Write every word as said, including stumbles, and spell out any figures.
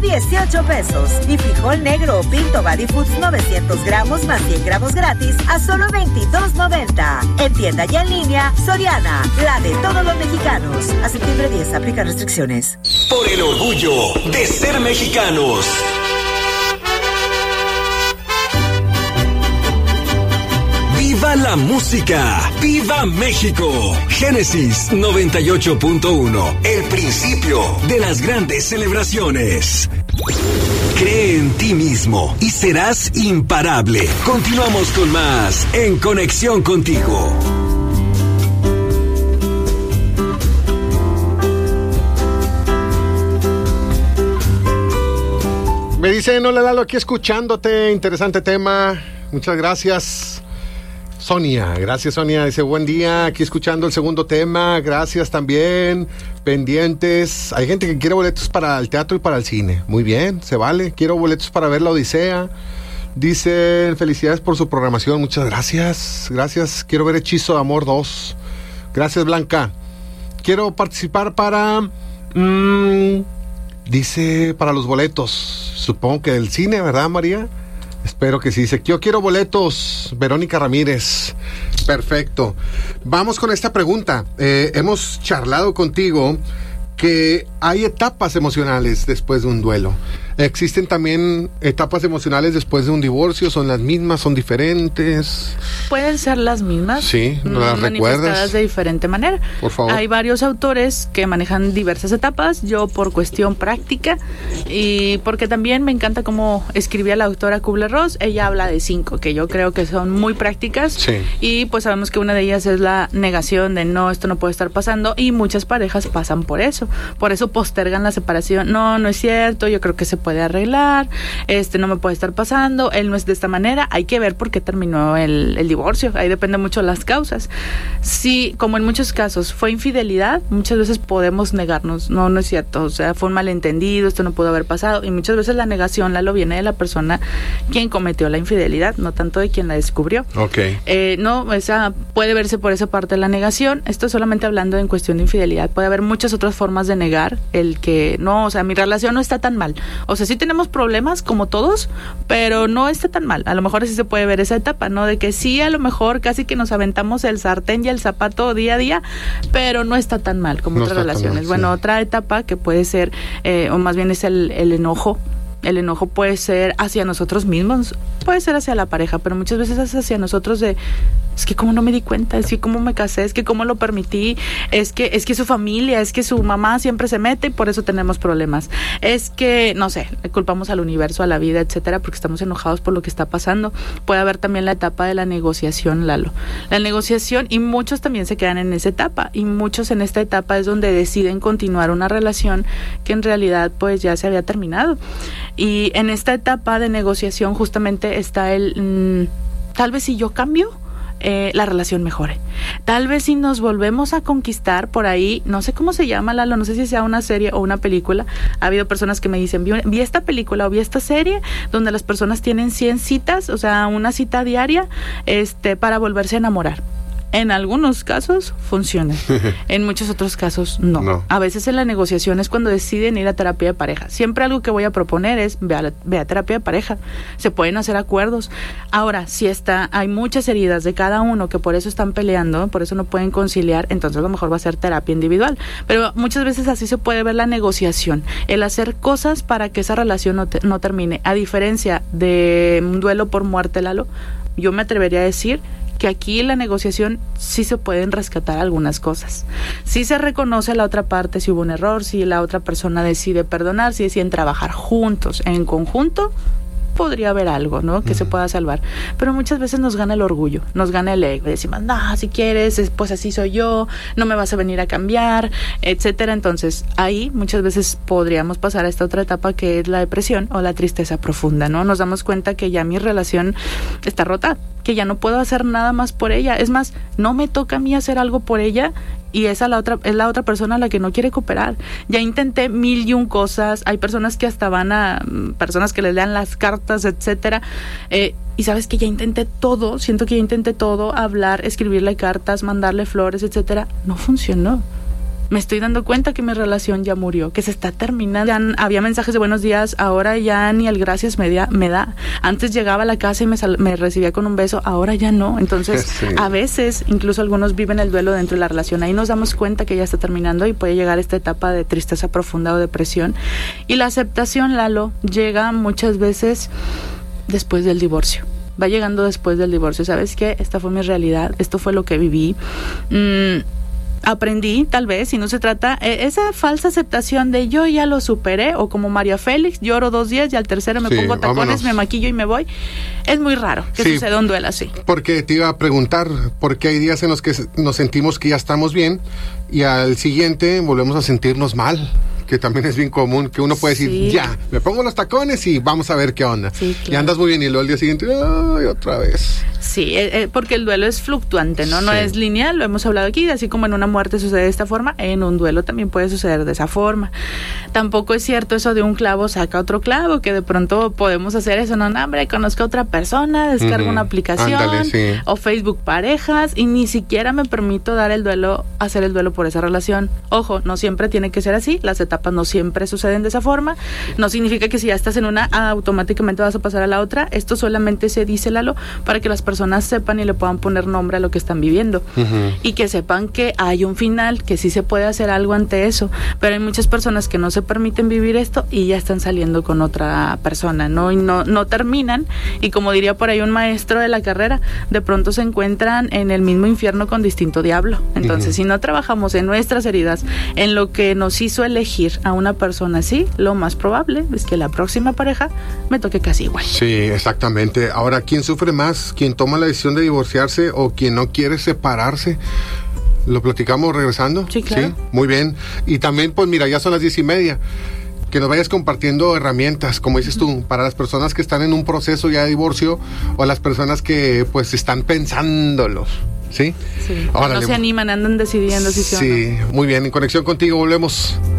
dieciocho pesos. Y frijol negro o pinto Body Foods novecientos gramos más cien gramos gratis a solo veintidós noventa. En tienda y en línea, Soriana, la de todos los mexicanos. A septiembre diez, aplica restricciones. Por el orgullo de ser mexicanos. ¡Viva la música! ¡Viva México! Génesis noventa y ocho punto uno. El principio de las grandes celebraciones. Cree en ti mismo y serás imparable. Continuamos con más En Conexión Contigo. Me dicen, hola Lalo, aquí escuchándote, interesante tema. Muchas gracias. Sonia, gracias Sonia, dice buen día, aquí escuchando el segundo tema, gracias también, pendientes. Hay gente que quiere boletos para el teatro y para el cine, muy bien, se vale, quiero boletos para ver La Odisea. Dicen, felicidades por su programación, muchas gracias, gracias, quiero ver Hechizo de Amor dos, gracias Blanca. Quiero participar para, mmm, dice, para los boletos, supongo que del cine, ¿verdad María? Espero que sí. Dice, yo quiero boletos. Verónica Ramírez. Perfecto. Vamos con esta pregunta. Eh, hemos charlado contigo que hay etapas emocionales después de un duelo. ¿Existen también etapas emocionales después de un divorcio? ¿Son las mismas? ¿Son diferentes? Pueden ser las mismas. Sí, ¿no las manifestadas recuerdas? de diferente manera. Por favor. Hay varios autores que manejan diversas etapas. Yo por cuestión práctica y porque también me encanta cómo escribía la autora Kubler-Ross. Ella habla de cinco, que yo creo que son muy prácticas. Sí. Y pues sabemos que una de ellas es la negación de no, esto no puede estar pasando. Y muchas parejas pasan por eso. Por eso postergan la separación. No, no es cierto, yo creo que se puede arreglar, este no me puede estar pasando, él no es de esta manera, hay que ver por qué terminó el, el divorcio, ahí depende mucho las causas. Sí, como en muchos casos fue infidelidad, muchas veces podemos negarnos, no, no es cierto, o sea, fue un malentendido, esto no pudo haber pasado, y muchas veces la negación, Lalo, viene de la persona quien cometió la infidelidad, no tanto de quien la descubrió. Ok. Eh, no, esa puede verse por esa parte de la negación, esto solamente hablando en cuestión de infidelidad, puede haber muchas otras formas de negar el que, no, o sea, mi relación no está tan mal, o sea, sí tenemos problemas como todos, pero no está tan mal. A lo mejor así se puede ver esa etapa, ¿no? De que sí, a lo mejor casi que nos aventamos el sartén y el zapato día a día, pero no está tan mal como no otras relaciones. Mal, bueno, sí. Otra etapa que puede ser, eh, o más bien es el, el enojo. El enojo puede ser hacia nosotros mismos, puede ser hacia la pareja, pero muchas veces es hacia nosotros de, es que cómo no me di cuenta, es que cómo me casé, es que cómo lo permití, es que es que su familia, es que su mamá siempre se mete y por eso tenemos problemas. Es que, no sé, culpamos al universo, a la vida, etcétera, porque estamos enojados por lo que está pasando. Puede haber también la etapa de la negociación, Lalo. La negociación, y muchos también se quedan en esa etapa, y muchos en esta etapa es donde deciden continuar una relación que en realidad pues ya se había terminado. Y en esta etapa de negociación justamente está el, mmm, tal vez si yo cambio, eh, la relación mejore. Tal vez si nos volvemos a conquistar por ahí, no sé cómo se llama, Lalo, no sé si sea una serie o una película. Ha habido personas que me dicen, vi, vi esta película o vi esta serie donde las personas tienen cien citas, o sea, una cita diaria, este, para volverse a enamorar. En algunos casos funciona, en muchos otros casos no. no. A veces en la negociación es cuando deciden ir a terapia de pareja. Siempre algo que voy a proponer es ve a, la, ve a terapia de pareja. Se pueden hacer acuerdos. Ahora, si está, hay muchas heridas de cada uno que por eso están peleando, por eso no pueden conciliar, entonces a lo mejor va a ser terapia individual. Pero muchas veces así se puede ver la negociación, el hacer cosas para que esa relación no, te, no termine. A diferencia de un duelo por muerte, Lalo, yo me atrevería a decir que aquí en la negociación sí se pueden rescatar algunas cosas. Sí se reconoce a la otra parte si hubo un error, si la otra persona decide perdonar, si deciden trabajar juntos, en conjunto, podría haber algo, ¿no? Que uh-huh. se pueda salvar. Pero muchas veces nos gana el orgullo, nos gana el ego. Decimos, no, si quieres, pues así soy yo, no me vas a venir a cambiar, etcétera. Entonces, ahí muchas veces podríamos pasar a esta otra etapa que es la depresión o la tristeza profunda, ¿no? Nos damos cuenta que ya mi relación está rota, que ya no puedo hacer nada más por ella. Es más, no me toca a mí hacer algo por ella y esa la otra, es la otra persona la que no quiere cooperar. Ya intenté mil y un cosas, hay personas que hasta van a, personas que les lean las cartas, etcétera, eh, y sabes que ya intenté todo, siento que ya intenté todo, hablar, escribirle cartas, mandarle flores, etcétera, no funcionó. me estoy dando cuenta que mi relación ya murió, que se está terminando. Ya n- había mensajes de buenos días, ahora ya ni el gracias me, da, me da. Antes llegaba a la casa y me, sal- me recibía con un beso, ahora ya no. Entonces, Sí. a veces, incluso algunos viven el duelo dentro de la relación. Ahí nos damos cuenta que ya está terminando y puede llegar esta etapa de tristeza profunda o depresión. Y la aceptación, Lalo, llega muchas veces después del divorcio. Va llegando después del divorcio. ¿Sabes qué? Esta fue mi realidad, esto fue lo que viví. Mm, aprendí, tal vez, y no se trata, eh, esa falsa aceptación de yo ya lo superé, o como María Félix, lloro dos días y al tercero me Sí, pongo tacones, vámonos. me maquillo y me voy. Es muy raro que Sí. suceda un duelo así. Porque te iba a preguntar, porque hay días en los que nos sentimos que ya estamos bien y al siguiente volvemos a sentirnos mal, que también es bien común, que uno puede decir, Sí. ya, me pongo los tacones y vamos a ver qué onda. Sí, claro. Y andas muy bien y luego al día siguiente, ay, otra vez. Sí, eh, eh, porque el duelo es fluctuante, ¿no? No Sí. es lineal, lo hemos hablado aquí, así como en una muerte sucede de esta forma, en un duelo también puede suceder de esa forma. Tampoco es cierto eso de un clavo saca otro clavo, que de pronto podemos hacer eso, no, no, hombre, conozco a otra persona, descargo Ujú. una aplicación, Ándale, sí. o Facebook Parejas, y ni siquiera me permito dar el duelo, hacer el duelo por esa relación. Ojo, no siempre tiene que ser así, las etapas no siempre suceden de esa forma, no significa que si ya estás en una, automáticamente vas a pasar a la otra. Esto solamente se dice, Lalo, para que las personas sepan y le puedan poner nombre a lo que están viviendo. Ujú. Y que sepan que hay un final, que sí se puede hacer algo ante eso, pero hay muchas personas que no se permiten vivir esto y ya están saliendo con otra persona, ¿no? Y no, no terminan, y como diría por ahí un maestro de la carrera, de pronto se encuentran en el mismo infierno con distinto diablo. Entonces, Ujú. si no trabajamos en nuestras heridas, en lo que nos hizo elegir a una persona así, lo más probable es que la próxima pareja me toque casi igual. Sí, exactamente. Ahora, ¿quién sufre más? ¿Quién toma la decisión de divorciarse o quien no quiere separarse? ¿Lo platicamos regresando? Sí, claro. Muy bien. Y también, pues mira, ya son las diez y media. Que nos vayas compartiendo herramientas, como dices tú, para las personas que están en un proceso ya de divorcio o las personas que pues están pensándolo. ¿Sí? Sí. Órale. No se animan, andan decidiendo si sí o no. Sí, muy bien. En conexión contigo volvemos.